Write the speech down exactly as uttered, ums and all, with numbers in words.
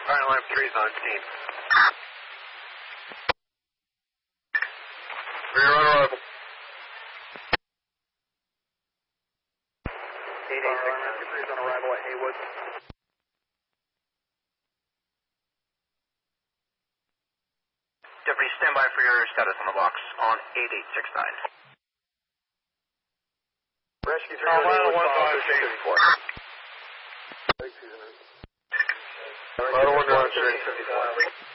Alright, lamp three's on scene. Rear on arrival. eight eight six nine. three's on arrival at Haywood. Deputy, stand by for your status on the box on eight eight six nine. Rescue three one one five fifty-four. Model one one fifty-four.